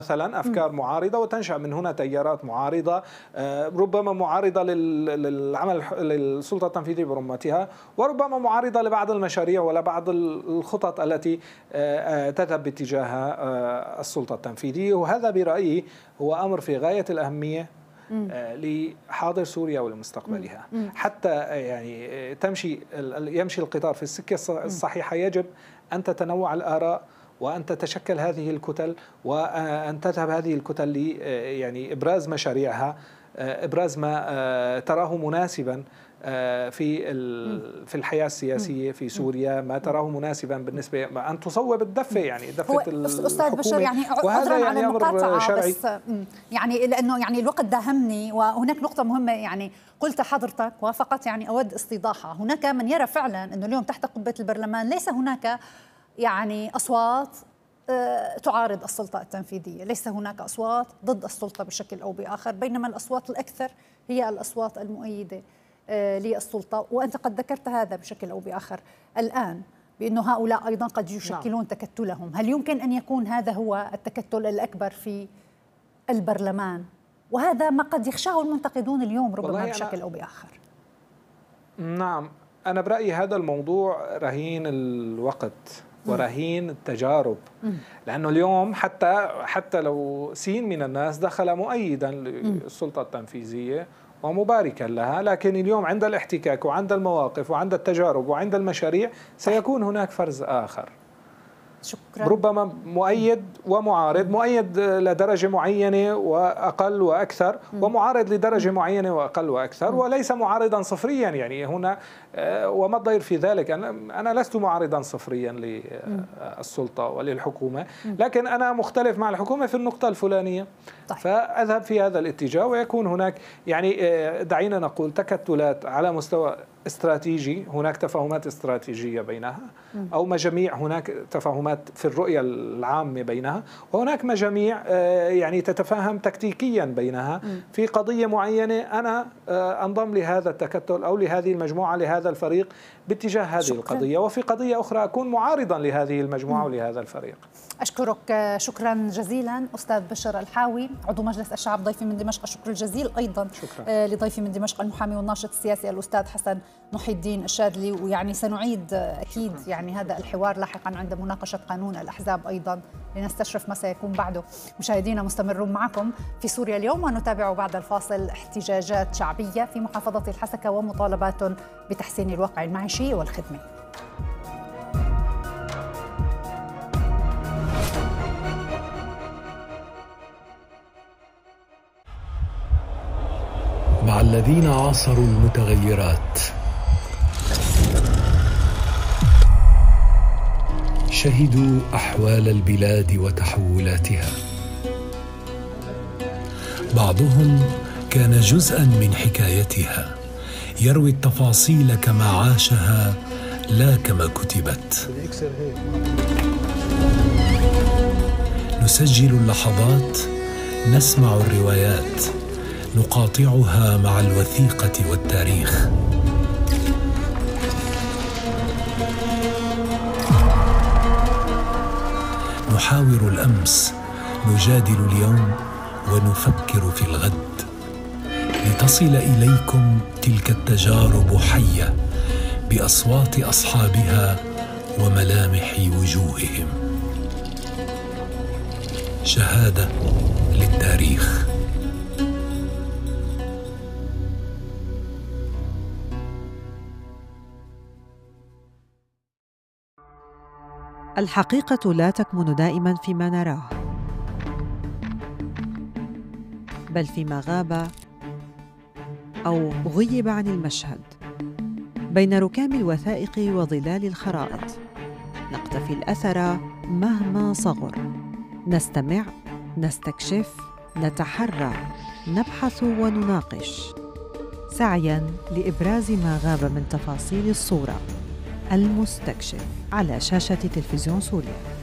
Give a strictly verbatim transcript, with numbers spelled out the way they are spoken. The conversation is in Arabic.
مثلا أفكار معارضة وتنشأ من هنا تيارات معارضة، ربما معارضة للعمل للسلطة التنفيذية برمتها، وربما معارضة لبعض المشاريع ولا بعض الخطط التي تذهب باتجاه السلطة التنفيذية. وهذا برأيي هو أمر في غاية الأهمية لحاضر سوريا ولمستقبلها. حتى يعني تمشي يمشي القطار في السكة الصحيحة يجب أن تتنوع الآراء وأن تتشكل هذه الكتل وأن تذهب هذه الكتل ل يعني إبراز مشاريعها، إبراز ما تراه مناسبا في في الحياة السياسية في سوريا، ما تراه مناسبا بالنسبة أن تصوب الدفة يعني دفة الحكومة. أستاذ بشر يعني وهذا يعني يعني أمر شرعي. بس يعني لأنه يعني الوقت داهمني، وهناك نقطة مهمة يعني قلت حضرتك وفقط يعني أود استيضاحها. هناك من يرى فعلا أنه اليوم تحت قبة البرلمان ليس هناك يعني أصوات تعارض السلطة التنفيذية، ليس هناك أصوات ضد السلطة بشكل أو بآخر، بينما الأصوات الأكثر هي الأصوات المؤيدة للسلطة. وأنت قد ذكرت هذا بشكل أو بآخر الآن بأنه هؤلاء أيضا قد يشكلون تكتلهم. هل يمكن أن يكون هذا هو التكتل الأكبر في البرلمان؟ وهذا ما قد يخشاه المنتقدون اليوم ربما بشكل أو بآخر. نعم، أنا برأيي هذا الموضوع رهين الوقت ورهين التجارب، لأنه اليوم حتى حتى لو سين من الناس دخل مؤيدا للسلطة التنفيذية ومباركا لها، لكن اليوم عند الاحتكاك وعند المواقف وعند التجارب وعند المشاريع سيكون هناك فرز آخر. شكرا. ربما مؤيد ومعارض، مؤيد لدرجة معينة وأقل وأكثر، ومعارض لدرجة معينة وأقل وأكثر، وليس معارضا صفريا. يعني هنا وما الضير في ذلك؟ أنا أنا لست معارضا صفريا للسلطة وللحكومة، لكن أنا مختلف مع الحكومة في النقطة الفلانية، فأذهب في هذا الاتجاه ويكون هناك يعني دعينا نقول تكتلات على مستوى استراتيجي، هناك تفاهمات استراتيجية بينها، أو مجاميع هناك تفاهمات في الرؤية العامة بينها، وهناك مجاميع يعني تتفاهم تكتيكيا بينها في قضية معينة. أنا أنضم لهذا التكتل أو لهذه المجموعة لهذا الفريق باتجاه هذه شكرا. القضية، وفي قضية أخرى أكون معارضا لهذه المجموعة ولهذا الفريق. أشكرك شكرا جزيلا أستاذ بشر الحاوي عضو مجلس الشعب ضيفي من دمشق. الشكر الجزيل أيضا شكرا. لضيفي من دمشق المحامي والناشط السياسي الأستاذ حسن محي الدين الشاذلي. ويعني سنعيد أكيد يعني هذا الحوار لاحقا عند مناقشة قانون الأحزاب أيضا لنستشرف ما سيكون بعده. مشاهدينا مستمرون معكم في سوريا اليوم، ونتابع بعد الفاصل احتجاجات شعبية في محافظة الحسكة ومطالبات بتحسين الواقع المعيشي والخدمي. مع الذين عاصروا المتغيرات، شهدوا أحوال البلاد وتحولاتها. بعضهم كان جزءاً من حكايتها، يروي التفاصيل كما عاشها لا كما كتبت. نسجل اللحظات، نسمع الروايات، نقاطعها مع الوثيقة والتاريخ. نحاور الأمس، نجادل اليوم، ونفكر في الغد، لتصل إليكم تلك التجارب حية بأصوات أصحابها وملامح وجوههم. شهادة للتاريخ. الحقيقة لا تكمن دائماً فيما نراه، بل فيما غاب أو غيب عن المشهد. بين ركام الوثائق وظلال الخرائط نقتفي الأثر مهما صغر، نستمع، نستكشف، نتحرى، نبحث ونناقش، سعياً لإبراز ما غاب من تفاصيل الصورة. المستكشف على شاشة تلفزيون سوريا.